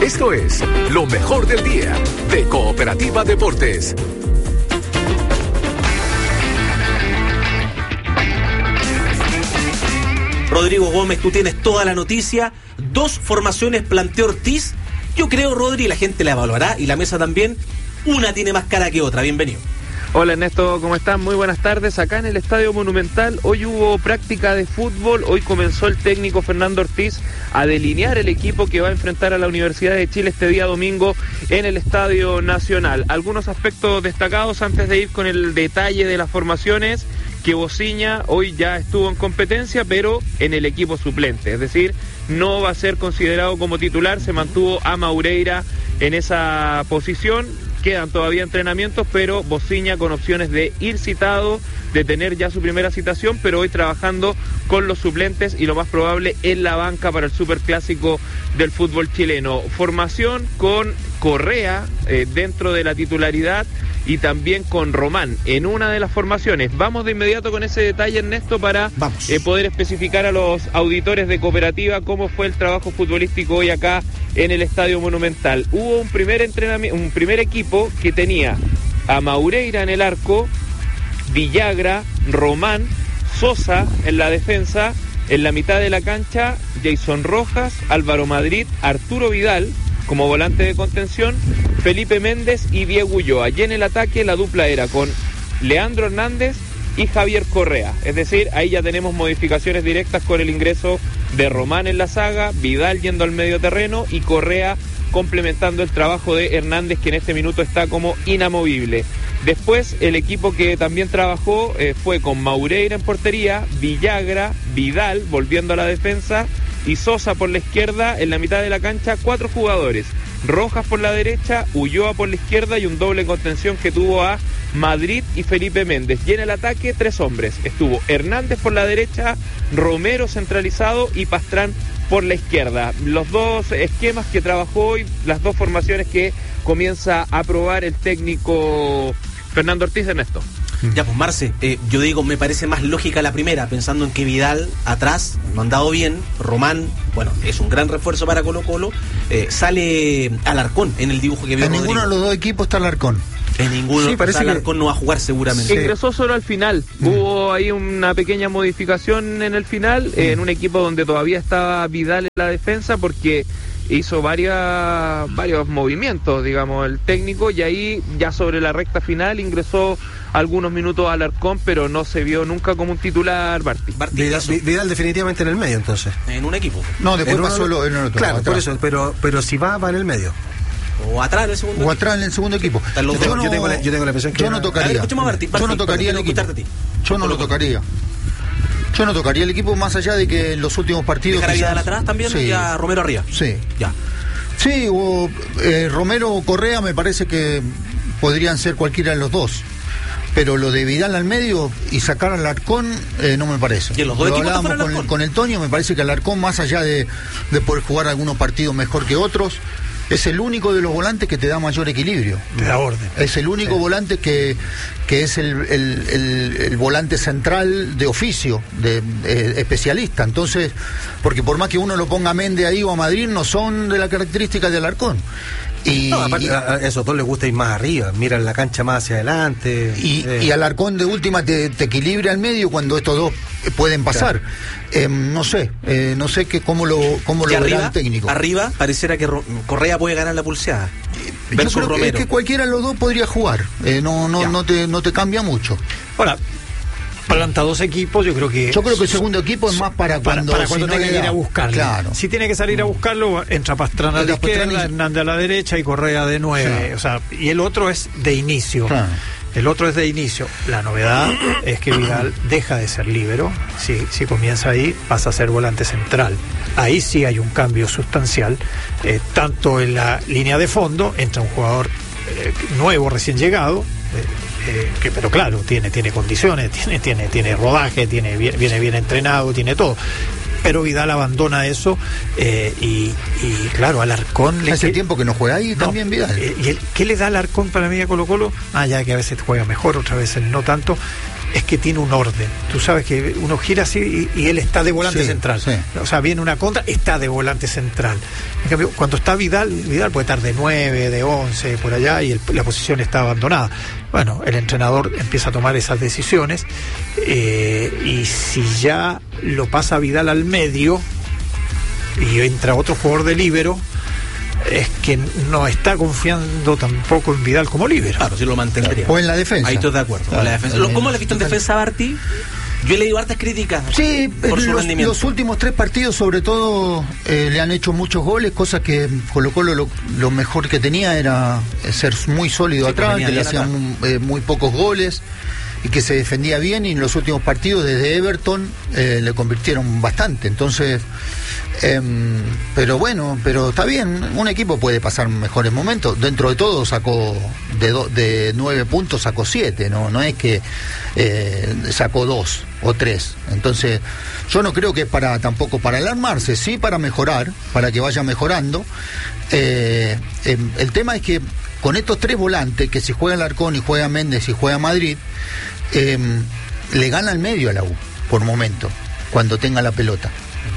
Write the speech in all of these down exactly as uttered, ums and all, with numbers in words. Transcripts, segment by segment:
Esto es lo mejor del día de Cooperativa Deportes. Rodrigo Gómez, tú tienes toda la noticia. Dos formaciones planteó Ortiz. Yo creo, Rodri, la gente la evaluará y la mesa también. Una tiene más cara que otra. Bienvenido. Hola Ernesto, ¿cómo están? Muy buenas tardes. Acá en el Estadio Monumental hoy hubo práctica de fútbol. Hoy comenzó el técnico Fernando Ortiz a delinear el equipo que va a enfrentar a la Universidad de Chile este día domingo en el Estadio Nacional. Algunos aspectos destacados antes de ir con el detalle de las formaciones: que Bociña hoy ya estuvo en competencia, pero en el equipo suplente, es decir, no va a ser considerado como titular. Se mantuvo a Maureira en esa posición. Quedan todavía entrenamientos, pero Bociña con opciones de ir citado, de tener ya su primera citación, pero hoy trabajando con los suplentes y lo más probable en la banca para el superclásico del fútbol chileno. Formación con Correa eh, dentro de la titularidad y también con Román en una de las formaciones. Vamos de inmediato con ese detalle, Ernesto, para eh, poder especificar a los auditores de Cooperativa cómo fue el trabajo futbolístico hoy acá en el Estadio Monumental. Hubo un primer entrenamiento, un primer equipo que tenía a Maureira en el arco, Villagra, Román, Sosa en la defensa, en la mitad de la cancha Jason Rojas, Álvaro Madrid, Arturo Vidal como volante de contención, Felipe Méndez y Diego Ulloa. Y en el ataque la dupla era con Leandro Hernández y Javier Correa. Es decir, ahí ya tenemos modificaciones directas con el ingreso de Román en la saga, Vidal yendo al medio terreno y Correa complementando el trabajo de Hernández, que en este minuto está como inamovible. Después el equipo que también trabajó eh, fue con Maureira en portería, Villagra, Vidal volviendo a la defensa y Sosa por la izquierda. En la mitad de la cancha cuatro jugadores: Rojas por la derecha, Ulloa por la izquierda y un doble contención que tuvo a Madrid y Felipe Méndez. Y en el ataque tres hombres: estuvo Hernández por la derecha, Romero centralizado y Pastrán por la izquierda. Los dos esquemas que trabajó hoy, las dos formaciones que comienza a probar el técnico Fernando Ortiz. Ernesto. Ya, pues Marce, eh, yo digo, me parece más lógica la primera, pensando en que Vidal atrás no ha andado bien, Román, bueno, es un gran refuerzo para Colo Colo, eh, sale Alarcón en el dibujo que vio. En Rodrigo. Ninguno de los dos equipos está Alarcón. En ninguno, sí, parece o sea, Alarcón que... no va a jugar seguramente. Sí. Ingresó solo al final, mm. hubo ahí una pequeña modificación en el final, mm. eh, en un equipo donde todavía estaba Vidal en la defensa, porque hizo varias, varios movimientos, digamos, el técnico, y ahí ya sobre la recta final ingresó algunos minutos Alarcón, pero no se vio nunca como un titular. Barty. Barty Vidal, Vidal definitivamente en el medio, entonces. En un equipo. No, después va uno, solo en el otro. Claro, por eso, pero, pero si va, va en el medio. O atrás en el segundo o equipo. O atrás en el segundo equipo. Yo, no, yo, tengo la, yo tengo la impresión que... Yo no tocaría. Ver, Barty, Barty, yo no tocaría el equipo. Yo no lo tocaría. Yo no tocaría el equipo, más allá de que en los últimos partidos... ¿Dejar a Vidal atrás también? Sí. Y a Romero arriba. Sí. Ya. Sí, o eh, Romero o Correa me parece que podrían ser cualquiera de los dos. Pero lo de Vidal al medio y sacar al Alarcón eh, no me parece. ¿Y los dos lo equipos hablábamos con el, con el Toño, me parece que Alarcón, más allá de, de poder jugar algunos partidos mejor que otros, es el único de los volantes que te da mayor equilibrio. Te da orden. Es el único sí. volante que, que es el, el, el, el volante central de oficio, de, de especialista. Entonces, porque por más que uno lo ponga a Méndez ahí o a Madrid, no son de la característica de Alarcón. Y, no, aparte, a, a esos dos les gusta ir más arriba, miran la cancha más hacia adelante. Y, eh. y Alarcón de última te, te equilibra al medio cuando estos dos pueden pasar. Claro. Eh, no sé, eh, no sé que cómo lo cómo lo verá arriba, el técnico. Arriba pareciera que Ro- Correa puede ganar la pulseada. Yo creo que, es que cualquiera de los dos podría jugar. Eh, no no no te no te cambia mucho. Ahora, planta dos equipos, yo creo que... Yo creo que el segundo equipo es más para cuando... Para, para cuando si tenga no que ir a buscarlo. Claro. Si tiene que salir a buscarlo, entra Pastrana a la izquierda, Hernández a la derecha y Correa de nueve. Claro. O sea, y el otro es de inicio. Claro. El otro es de inicio. La novedad es que Vidal deja de ser líbero. Si, si comienza ahí, pasa a ser volante central. Ahí sí hay un cambio sustancial. Eh, tanto en la línea de fondo, entra un jugador eh, nuevo, recién llegado, eh, Eh, que pero claro, tiene tiene condiciones, tiene tiene tiene rodaje, tiene viene bien entrenado, tiene todo. Pero Vidal abandona eso eh, y, y claro, Alarcón... Le hace que, tiempo que no juega ahí no, también Vidal. Eh, ¿Y el, qué le da Alarcón para mí a Colo Colo? Ah, ya que a veces juega mejor, otras veces no tanto. es que tiene un orden. Tú sabes que uno gira así y, y él está de volante sí, central. Sí. O sea, viene una contra, está de volante central. En cambio, cuando está Vidal, Vidal puede estar de nueve, de once, por allá, y el, la posición está abandonada. Bueno, el entrenador empieza a tomar esas decisiones, eh, y si ya lo pasa Vidal al medio y entra otro jugador de líbero, es que no está confiando tampoco en Vidal como líbero. Claro, si lo mantendría. O en la defensa. Ahí estoy de acuerdo. Claro. En la defensa. ¿Cómo le has visto en defensa, Barty? Yo he leído hartas críticas sí, por su los, rendimiento. Los últimos tres partidos, sobre todo, eh, le han hecho muchos goles, cosa que Colo Colo lo, lo mejor que tenía era ser muy sólido sí, atrás, que le hacían eh, muy pocos goles y que se defendía bien, y en los últimos partidos desde Everton eh, le convirtieron bastante. Entonces, eh, pero bueno, pero está bien, un equipo puede pasar mejores momentos. Dentro de todo sacó de, do, de nueve puntos, sacó siete, no, no es que eh, sacó dos o tres. Entonces, yo no creo que es para tampoco para alarmarse, sí para mejorar, para que vaya mejorando. Eh, eh, el tema es que con estos tres volantes, que si juega Alarcón y juega Méndez y juega Madrid, eh, le gana al medio a la U, por momento, cuando tenga la pelota.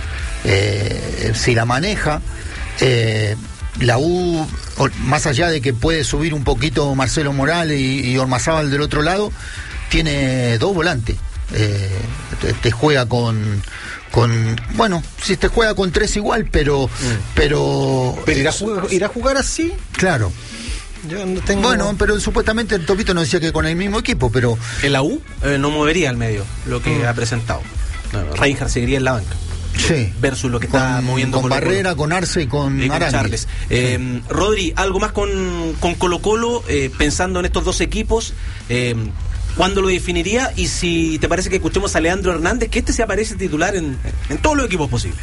Eh, si la maneja, eh, la U, más allá de que puede subir un poquito Marcelo Morales y, y Ormazábal del otro lado, tiene dos volantes. Eh, te, te juega con... con bueno, si te juega con tres igual, pero... Mm. Pero, pero irá, a jugar, ¿irá a jugar así? Claro. Yo no tengo... Bueno, pero supuestamente el Topito nos decía que con el mismo equipo, pero... En la U eh, no movería al medio lo que mm. ha presentado. No, Reinhardt seguiría en la banca. Sí. Versus lo que está con, moviendo con Barrera, con Arce y con, y con Charles. Eh, sí. Rodri, algo más con, con Colo Colo, eh, pensando en estos dos equipos, eh, ¿cuándo lo definiría? Y si te parece que escuchemos a Leandro Hernández, que este se aparece titular en, en todos los equipos posibles.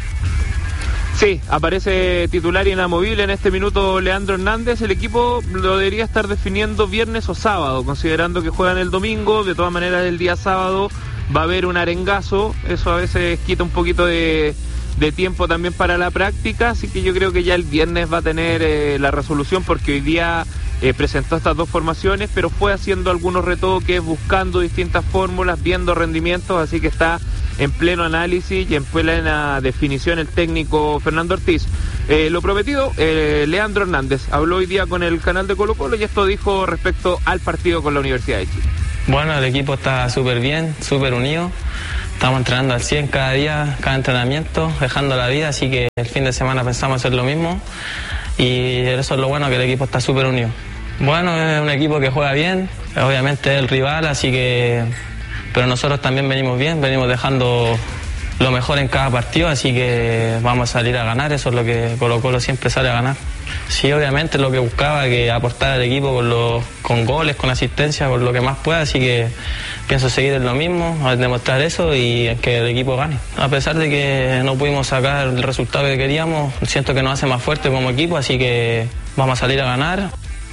Sí, aparece titular inamovible en este minuto Leandro Hernández. El equipo lo debería estar definiendo viernes o sábado, considerando que juegan el domingo. De todas maneras, el día sábado va a haber un arengazo. Eso a veces quita un poquito de, de tiempo también para la práctica. Así que yo creo que ya el viernes va a tener eh, la resolución, porque hoy día eh, presentó estas dos formaciones, pero fue haciendo algunos retoques, buscando distintas fórmulas, viendo rendimientos. Así que está en pleno análisis y en plena definición el técnico Fernando Ortiz. Eh, lo prometido, eh, Leandro Hernández habló hoy día con el canal de Colo Colo y esto dijo respecto al partido con la Universidad de Chile. Bueno, el equipo está súper bien, súper unido. Estamos entrenando al cien cada día, cada entrenamiento, dejando la vida, así que el fin de semana pensamos hacer lo mismo y eso es lo bueno, que el equipo está súper unido. Bueno, es un equipo que juega bien, obviamente es el rival, así que... pero nosotros también venimos bien, venimos dejando lo mejor en cada partido, así que vamos a salir a ganar. Eso es lo que Colo Colo siempre sale a ganar. Sí, obviamente lo que buscaba, que aportar al equipo con, los, con goles, con asistencia, con lo que más pueda, así que pienso seguir en lo mismo, a demostrar eso y que el equipo gane. A pesar de que no pudimos sacar el resultado que queríamos, siento que nos hace más fuerte como equipo, así que vamos a salir a ganar.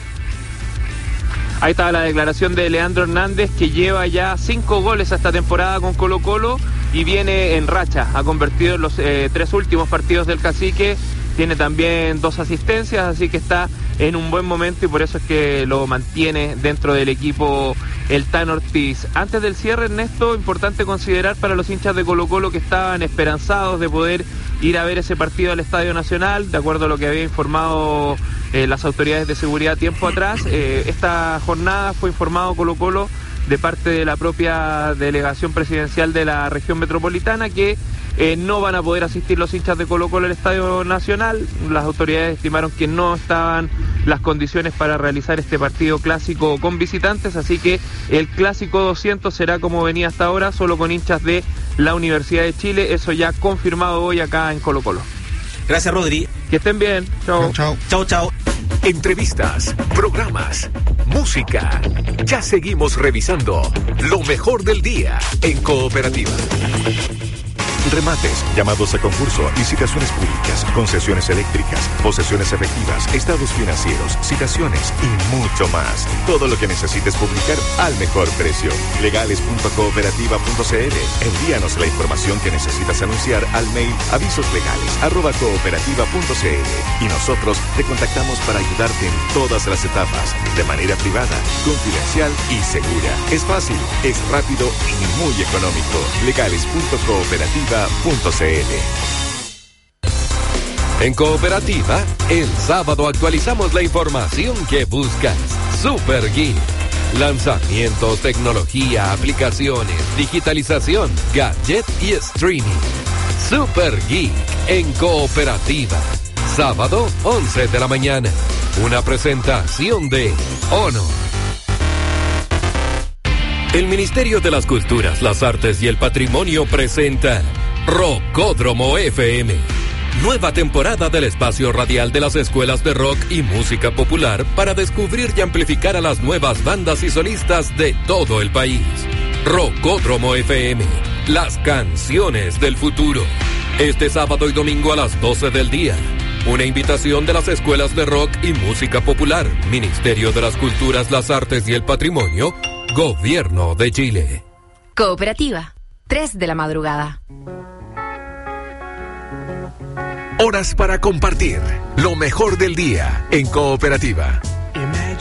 Ahí está la declaración de Leandro Hernández, que lleva ya cinco goles esta temporada con Colo Colo y viene en racha. Ha convertido en los eh, tres últimos partidos del Cacique, tiene también dos asistencias, así que está en un buen momento y por eso es que lo mantiene dentro del equipo el Tan Ortiz. Antes del cierre, Ernesto, importante considerar para los hinchas de Colo Colo que estaban esperanzados de poder ir a ver ese partido al Estadio Nacional, de acuerdo a lo que había informado eh, las autoridades de seguridad tiempo atrás. Eh, esta jornada fue informado Colo Colo de parte de la propia delegación presidencial de la región metropolitana que eh, no van a poder asistir los hinchas de Colo Colo al Estadio Nacional. Las autoridades estimaron que no estaban las condiciones para realizar este partido clásico con visitantes, así que el clásico doscientos será como venía hasta ahora, solo con hinchas de la Universidad de Chile. Eso ya confirmado hoy acá en Colo Colo. Gracias, Rodri. Que estén bien. Chao. Chao, chao. Chao. Entrevistas, programas, música. Ya seguimos revisando lo mejor del día en Cooperativa. Remates, llamados a concurso, licitaciones públicas, concesiones eléctricas, posesiones efectivas, estados financieros, citaciones y mucho más. Todo lo que necesites publicar al mejor precio. legales punto cooperativa punto c l. Envíanos la información que necesitas anunciar al mail avisoslegales arroba cooperativa punto c l y nosotros te contactamos para ayudarte en todas las etapas, de manera privada, confidencial y segura. Es fácil, es rápido y muy económico. legales punto cooperativa punto c l. En Cooperativa, el sábado actualizamos la información que buscas. Super Geek. Lanzamientos, tecnología, aplicaciones, digitalización, gadget y streaming. Super Geek en Cooperativa. Sábado, once de la mañana. Una presentación de Honor. El Ministerio de las Culturas, las Artes y el Patrimonio presenta Rockódromo F M. Nueva temporada del espacio radial de las escuelas de rock y música popular para descubrir y amplificar a las nuevas bandas y solistas de todo el país. Rockódromo F M, las canciones del futuro. Este sábado y domingo a las doce del día. Una invitación de las escuelas de rock y música popular, Ministerio de las Culturas, las Artes y el Patrimonio, Gobierno de Chile. Cooperativa, tres de la madrugada. Horas para compartir lo mejor del día en Cooperativa.